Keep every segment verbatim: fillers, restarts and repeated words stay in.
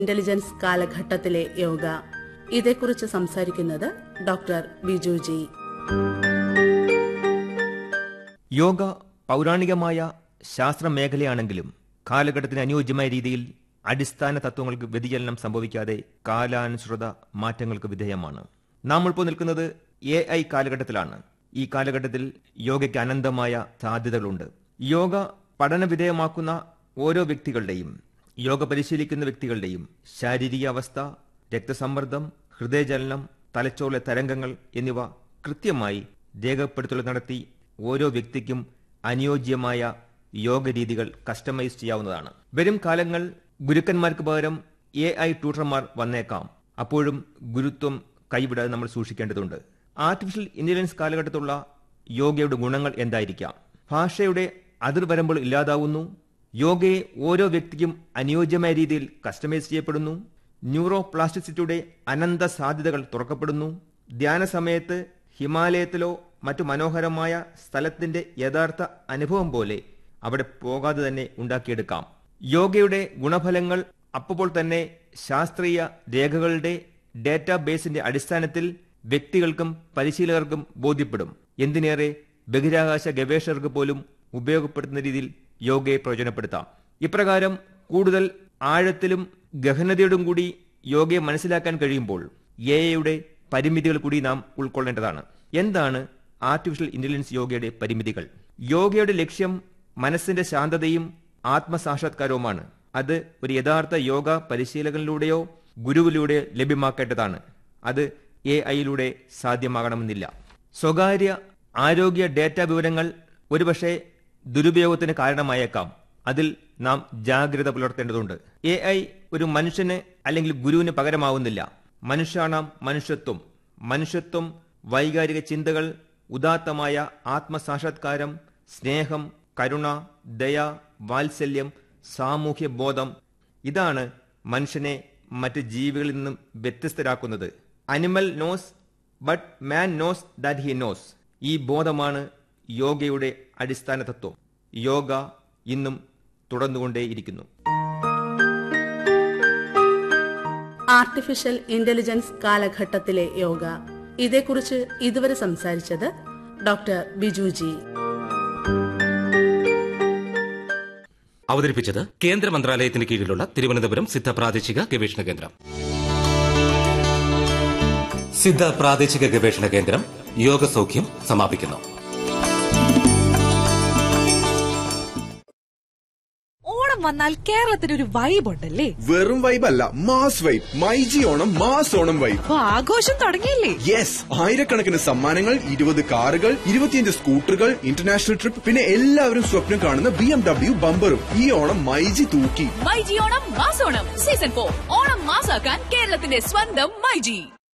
Intelligence കാലഘട്ടത്തിലെ യോഗ, ഇതേക്കുറിച്ച് സംസാരിക്കുന്നത് ഡോക്ടർ ബിജുജി. യോഗ പൗരാണികമായ ശാസ്ത്ര മേഖലയാണെങ്കിലും കാലഘട്ടത്തിന് അനുയോജ്യമായ രീതിയിൽ അടിസ്ഥാന തത്വങ്ങൾക്ക് വ്യതിചലനം സംഭവിക്കാതെ കാലാനുസൃത മാറ്റങ്ങൾക്ക് വിധേയമാണ്. നാം ഇപ്പോൾ നിൽക്കുന്നത് എ ഐ കാലഘട്ടത്തിലാണ്. ഈ കാലഘട്ടത്തിൽ യോഗയ്ക്ക് അനന്തമായ സാധ്യതകളുണ്ട്. യോഗ പഠനവിധേയമാക്കുന്ന ഓരോ വ്യക്തികളുടെയും, യോഗ പരിശീലിക്കുന്ന വ്യക്തികളുടെയും ശാരീരിക അവസ്ഥ, രക്തസമ്മർദ്ദം, ഹൃദയചലനം, തലച്ചോറിലെ തരംഗങ്ങൾ എന്നിവ കൃത്യമായി രേഖപ്പെടുത്തൽ നടത്തി ഓരോ വ്യക്തിക്കും അനുയോജ്യമായ യോഗ രീതികൾ കസ്റ്റമൈസ് ചെയ്യാവുന്നതാണ്. വരും കാലങ്ങൾ ഗുരുക്കന്മാർക്ക് പകരം എ ഐ ട്യൂട്ടർമാർ വന്നേക്കാം. അപ്പോഴും ഗുരുത്വം കൈവിടാതെ നമ്മൾ സൂക്ഷിക്കേണ്ടതുണ്ട്. ആർട്ടിഫിഷ്യൽ ഇന്റലിജൻസ് കാലഘട്ടത്തിലുള്ള യോഗയുടെ ഗുണങ്ങൾ എന്തായിരിക്കാം? ഭാഷയുടെ അതിർവരമ്പുകൾ ഇല്ലാതാവുന്നു. യോഗയെ ഓരോ വ്യക്തിക്കും അനുയോജ്യമായ രീതിയിൽ കസ്റ്റമൈസ് ചെയ്യപ്പെടുന്നു. ന്യൂറോ പ്ലാസ്റ്റിസിറ്റിയുടെ അനന്ത സാധ്യതകൾ തുറക്കപ്പെടുന്നു. ധ്യാന സമയത്ത് ഹിമാലയത്തിലോ മറ്റു മനോഹരമായ സ്ഥലത്തിന്റെ യഥാർത്ഥ അനുഭവം പോലെ അവിടെ പോകാതെ തന്നെ ഉണ്ടാക്കിയെടുക്കാം. യോഗയുടെ ഗുണഫലങ്ങൾ അപ്പോൾ തന്നെ ശാസ്ത്രീയ രേഖകളുടെ ഡേറ്റാബേസിന്റെ അടിസ്ഥാനത്തിൽ വ്യക്തികൾക്കും പരിശീലകർക്കും ബോധ്യപ്പെടും. എന്തിനേറെ ബഹിരാകാശ ഗവേഷകർക്ക് പോലും ഉപയോഗപ്പെടുത്തുന്ന രീതിയിൽ യോഗയെ പ്രയോജനപ്പെടുത്താം. ഇപ്രകാരം കൂടുതൽ ആഴത്തിലും ഗഹനതയോടും കൂടി യോഗയെ മനസ്സിലാക്കാൻ കഴിയുമ്പോൾ എ ഐയുടെ പരിമിതികൾ കൂടി നാം ഉൾക്കൊള്ളേണ്ടതാണ്. എന്താണ് ആർട്ടിഫിഷ്യൽ ഇന്റലിജൻസ് യോഗയുടെ പരിമിതികൾ? യോഗയുടെ ലക്ഷ്യം മനസ്സിന്റെ ശാന്തതയും ആത്മസാക്ഷാത്കാരവുമാണ്. അത് ഒരു യഥാർത്ഥ യോഗ പരിശീലകനിലൂടെയോ ഗുരുവിലൂടെയോ ലഭ്യമാക്കേണ്ടതാണ്. അത് എ ഐയിലൂടെ സാധ്യമാകണമെന്നില്ല. സ്വകാര്യ ആരോഗ്യ ഡേറ്റാ വിവരങ്ങൾ ഒരുപക്ഷെ ദുരുപയോഗത്തിന് കാരണമായേക്കാം. അതിൽ നാം ജാഗ്രത പുലർത്തേണ്ടതുണ്ട്. എ ഐ ഒരു മനുഷ്യന് അല്ലെങ്കിൽ ഗുരുവിന് പകരമാവുന്നില്ല. മനുഷ്യാണാം മനുഷ്യത്വം. മനുഷ്യത്വം, വൈകാരിക ചിന്തകൾ, ഉദാത്തമായ ആത്മസാക്ഷാത്കാരം, സ്നേഹം, കരുണ, ദയ, വാത്സല്യം, സാമൂഹ്യ ബോധം, ഇതാണ് മനുഷ്യനെ മറ്റ് ജീവികളിൽ നിന്നും വ്യത്യസ്തരാക്കുന്നത്. Animal nose but man knows that he knows. ഈ ബോധമാണ് യോഗയുടെ അടിസ്ഥാന തത്വം. യോഗ ഇന്നും തുടർന്നുകൊണ്ടേയിരിക്കുന്നു. ആർട്ടിഫിഷ്യൽ ഇന്റലിജൻസ് കാലഘട്ടത്തിലെ യോഗ, ഇതേക്കുറിച്ച് ഇതുവരെ സംസാരിച്ചത് ഡോക്ടർ ബിജുജി. അവതരിപ്പിച്ചത് കേന്ദ്ര മന്ത്രാലയത്തിന് കീഴിലുള്ള തിരുവനന്തപുരം സിദ്ധ പ്രാദേശിക ഗവേഷണ കേന്ദ്രം. സിദ്ധ പ്രാദേശിക ഗവേഷണ കേന്ദ്രം യോഗസൗഖ്യം സമാപിക്കുന്നു. വന്നാൽ കേരളത്തിന് ഒരു വൈബ് ഉണ്ടല്ലേ? വെറും വൈബ് അല്ല, mass vibe. MyG Onam mass Onam vibe. അപ്പൊ ആഘോഷം തുടങ്ങിയില്ലേ? യെസ്, ആയിരക്കണക്കിന് സമ്മാനങ്ങൾ, ഇരുപത് കാറുകൾ, ഇരുപത്തിയഞ്ച് സ്കൂട്ടറുകൾ, ഇന്റർനാഷണൽ ട്രിപ്പ്, പിന്നെ എല്ലാവരും സ്വപ്നം കാണുന്ന ബി എം ഡബ്ല്യു ബമ്പറും. ഈ ഓണം മൈജി തൂക്കി. MyG Onam mass Onam season four. Onam മാസാക്കാൻ കേരളത്തിന്റെ സ്വന്തം മൈജി.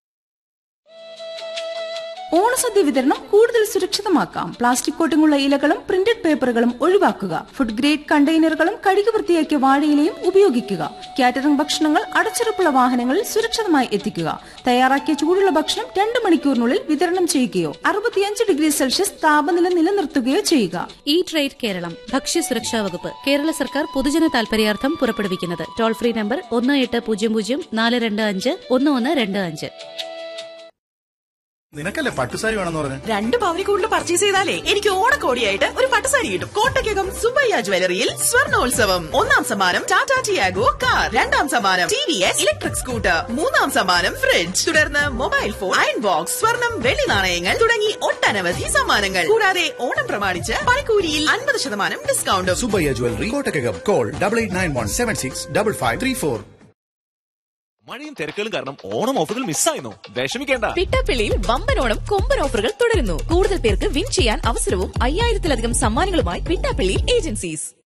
ഓണസദ്യ വിതരണം കൂടുതൽ സുരക്ഷിതമാക്കാം. പ്ലാസ്റ്റിക് കോട്ടിങ്ങുള്ള ഇലകളും പ്രിന്റഡ് പേപ്പറുകളും ഒഴിവാക്കുക. ഫുഡ് ഗ്രേഡ് കണ്ടെയ്നറുകളും കഴുകി വൃത്തിയാക്കിയ വാഴയിലയും ഉപയോഗിക്കുക. കാറ്ററിംഗ് ഭക്ഷണങ്ങൾ അടച്ചുറപ്പുള്ള വാഹനങ്ങളിൽ സുരക്ഷിതമായി എത്തിക്കുക. തയ്യാറാക്കിയ ചൂടുള്ള ഭക്ഷണം രണ്ട് മണിക്കൂറിനുള്ളിൽ വിതരണം ചെയ്യുകയോ അറുപത്തിയഞ്ച് ഡിഗ്രി സെൽഷ്യസ് താപനില നിലനിർത്തുകയോ ചെയ്യുക. ഈ ട്രേഡ് കേരളം ഭക്ഷ്യസുരക്ഷാ വകുപ്പ് കേരള സർക്കാർ പൊതുജന താൽപര്യാർത്ഥം പുറപ്പെടുവിക്കുന്നത്. ടോൾ ഫ്രീ നമ്പർ ഒന്ന് എട്ട് പൂജ്യം പൂജ്യം നാല് രണ്ട് അഞ്ച് ഒന്ന് ഒന്ന് രണ്ട് അഞ്ച്. നിനക്കല്ലേ പട്ടുസാരി വേണമെന്ന് പറഞ്ഞു? രണ്ട് പവനി കൂടുതൽ പർച്ചേസ് ചെയ്താലേ എനിക്ക് ഓണക്കോടിയായിട്ട് ഒരു പട്ടുസാരി കിട്ടും. കോട്ടയ്ക്കകം സുബയ്യ ജ്വല്ലറിയിൽ സ്വർണോത്സവം. ഒന്നാം സമ്മാനം ടാറ്റ ടിയാഗോ കാർ, രണ്ടാം സമ്മാനം T V S electric scooter, മൂന്നാം സമ്മാനം ഫ്രിഡ്ജ്, തുടർന്ന് മൊബൈൽ ഫോൺ, അയൺ ബോക്സ്, സ്വർണം, വെള്ളി നാണയങ്ങൾ തുടങ്ങി ഒട്ടനവധി സമ്മാനങ്ങൾ. കൂടാതെ ഓണം പ്രമാണിച്ച് പണിക്കൂലിയിൽ അൻപത് ശതമാനം ഡിസ്കൗണ്ടും. Subbaiah jewellery, Kottakkakam. Call double eight nine one seven six double five three four. മഴയും തിരക്കുകളും കാരണം ഓണം ഓഫറുകൾ മിസ്സായിരുന്നു. വിഷമിക്കേണ്ട. പിട്ടാപ്പിള്ളിയിൽ വമ്പൻ ഓണം കൊമ്പൻ ഓഫറുകൾ തുടരുന്നു. കൂടുതൽ പേർക്ക് വിൻ ചെയ്യാൻ അവസരവും അയ്യായിരത്തിലധികം സമ്മാനങ്ങളുമായി പിട്ടാപ്പിള്ളി ഏജൻസീസ്.